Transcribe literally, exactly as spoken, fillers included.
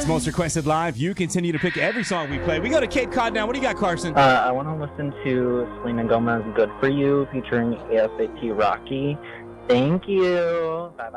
Most Requested Live. You continue to pick every song we play. We go to Cape Cod now. What do you got, Carson? Uh, I want to listen to Selena Gomez, Good For You, featuring A S A P Rocky. Thank you. Bye-bye.